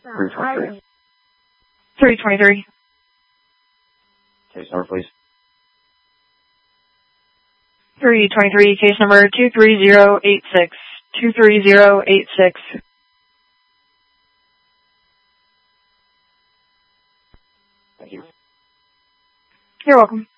323. 323. Case number, please. 323, case number 23086. 23086. Thank you. You're welcome.